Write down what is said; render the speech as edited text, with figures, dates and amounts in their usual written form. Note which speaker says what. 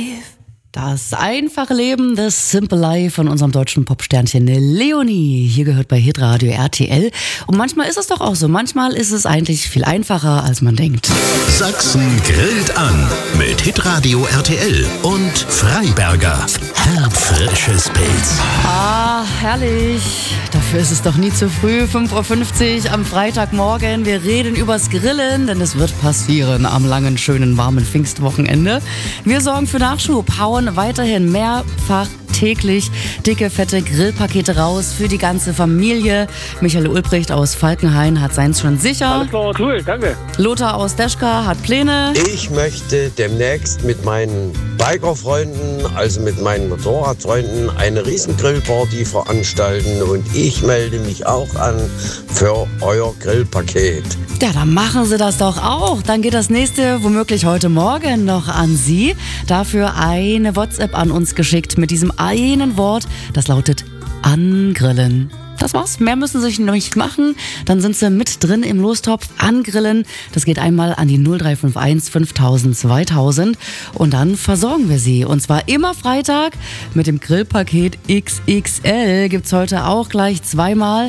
Speaker 1: Life. Das einfache Leben, das Simple Life von unserem deutschen Popsternchen Leonie. Hier gehört bei Hitradio RTL. Und manchmal ist es doch auch so. Manchmal ist es eigentlich viel einfacher, als man denkt.
Speaker 2: Sachsen grillt an mit Hitradio RTL und Freiberger. Herbfrisches Pilz.
Speaker 1: Ah, herrlich. Dafür ist es doch nie zu früh. 5.50 Uhr am Freitagmorgen. Wir reden übers Grillen, denn es wird passieren am langen, schönen, warmen Pfingstwochenende. Wir sorgen für Nachschub, hauen weiterhin mehrfach täglich dicke, fette Grillpakete raus für die ganze Familie. Michael Ulbricht aus Falkenhain hat seins schon sicher.
Speaker 3: Alles klar, cool, danke.
Speaker 1: Lothar aus Deschka hat Pläne.
Speaker 4: Ich möchte demnächst mit meinen Bikerfreunden, also mit meinen Motorradfreunden, eine riesen Grillparty veranstalten und ich melde mich auch an für euer Grillpaket.
Speaker 1: Ja, dann machen Sie das doch auch. Dann geht das nächste womöglich heute Morgen noch an Sie. Dafür eine WhatsApp an uns geschickt mit diesem einen Wort, das lautet angrillen. Das war's. Mehr müssen Sie sich noch nicht machen. Dann sind Sie mit drin im Lostopf. Angrillen. Das geht einmal an die 0351 5000 2000. Und dann versorgen wir Sie. Und zwar immer Freitag mit dem Grillpaket XXL. Gibt's heute auch gleich zweimal.